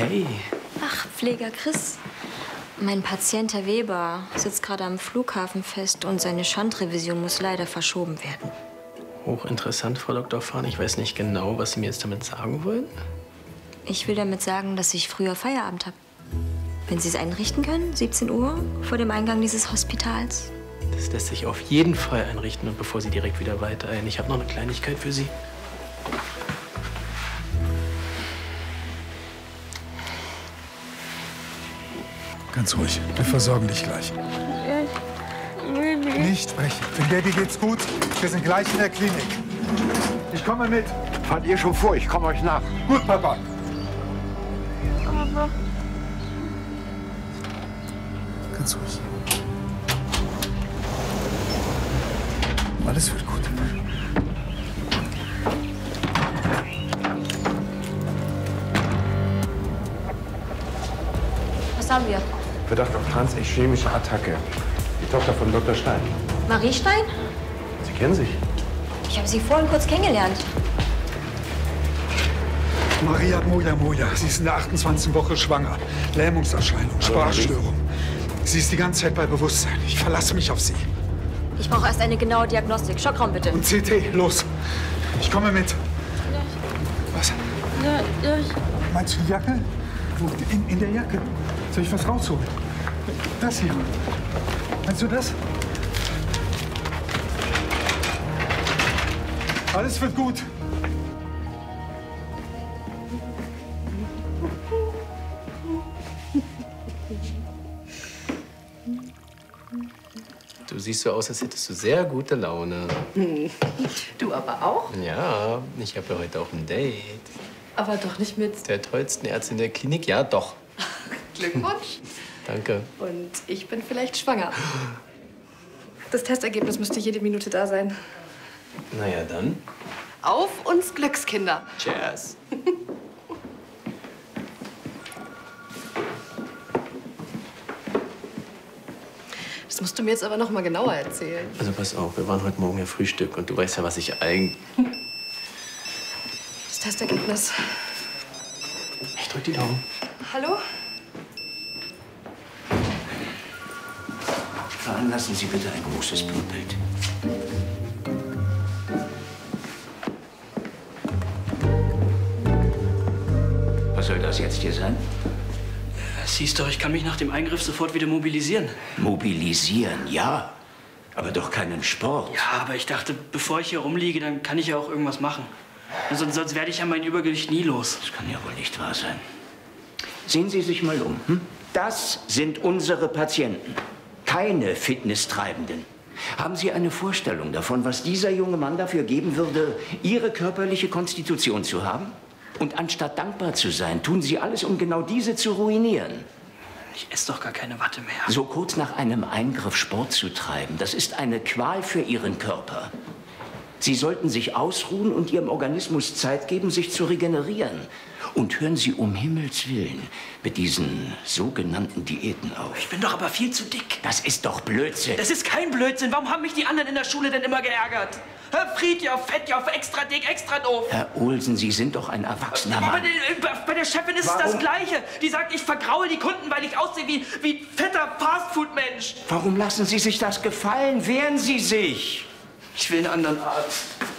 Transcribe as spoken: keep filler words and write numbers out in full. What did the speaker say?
Hey. Ach, Pfleger Chris. Mein Patient, Herr Weber, sitzt gerade am Flughafen fest und seine Schandrevision muss leider verschoben werden. Hochinteressant, Frau Doktor Fahn. Ich weiß nicht genau, was Sie mir jetzt damit sagen wollen. Ich will damit sagen, dass ich früher Feierabend habe. Wenn Sie es einrichten können, siebzehn Uhr, vor dem Eingang dieses Hospitals. Das lässt sich auf jeden Fall einrichten und bevor Sie direkt wieder weitereilen. Ich habe noch eine Kleinigkeit für Sie. Ganz ruhig. Wir versorgen dich gleich. Nicht sprechen. Wenn Daddy geht's gut. Wir sind gleich in der Klinik. Ich komme mit. Fahrt ihr schon vor? Ich komme euch nach. Gut, Papa. Aber Ganz ruhig. Alles wird gut. was haben wir? Verdacht auf transechemische Attacke. Die Tochter von Doktor Stein. Marie Stein? Sie kennen sich. Ich habe sie vorhin kurz kennengelernt. Maria Moja Moja. Sie ist in der achtundzwanzigsten Woche schwanger. Lähmungserscheinung, Sprachstörung. Sie ist die ganze Zeit bei Bewusstsein. Ich verlasse mich auf sie. Ich brauche erst eine genaue Diagnostik. Schockraum bitte. Und C T, los. Ich komme mit. Was? Ja, ja, ich... Meinst du die Jacke? Wo? In, in der Jacke. Soll ich was rausholen? Das hier. Meinst du das? Alles wird gut. Du siehst so aus, als hättest du sehr gute Laune. Du aber auch? Ja, ich habe ja heute auch ein Date. Aber doch nicht mit... Der tollsten Ärztin der Klinik? Ja, doch. Glückwunsch. Danke. Und ich bin vielleicht schwanger. Das Testergebnis müsste jede Minute da sein. Na ja, dann. Auf uns Glückskinder. Cheers. Das musst du mir jetzt aber noch mal genauer erzählen. Also pass auf, wir waren heute Morgen ja Frühstück und du weißt ja, was ich eigentlich... Das Testergebnis. Ich drück die Daumen. Hallo? Veranlassen Sie bitte ein großes Blutbild. Was soll das jetzt hier sein? Siehst doch, ich kann mich nach dem Eingriff sofort wieder mobilisieren. Mobilisieren, ja. Aber doch keinen Sport. Ja, aber ich dachte, bevor ich hier rumliege, dann kann ich ja auch irgendwas machen. Sonst, sonst werde ich ja mein Übergewicht nie los. Das kann ja wohl nicht wahr sein. Sehen Sie sich mal um. Hm? Das sind unsere Patienten. Keine Fitnesstreibenden. Haben Sie eine Vorstellung davon, was dieser junge Mann dafür geben würde, Ihre körperliche Konstitution zu haben? Und anstatt dankbar zu sein, tun Sie alles, um genau diese zu ruinieren. Ich esse doch gar keine Watte mehr. So kurz nach einem Eingriff Sport zu treiben, das ist eine Qual für Ihren Körper. Sie sollten sich ausruhen und Ihrem Organismus Zeit geben, sich zu regenerieren. Und hören Sie um Himmels Willen mit diesen sogenannten Diäten auf. Ich bin doch aber viel zu dick. Das ist doch Blödsinn. Das ist kein Blödsinn. Warum haben mich die anderen in der Schule denn immer geärgert? Herr Friedjof, Fettjof, extra dick, extra doof. Herr Olsen, Sie sind doch ein erwachsener Aber Mann. bei der Chefin ist Warum? es das Gleiche. Die sagt, ich vergraue die Kunden, weil ich aussehe wie, wie ein fetter Fastfood-Mensch. Warum lassen Sie sich das gefallen? Wehren Sie sich! Ich will einen anderen Arzt.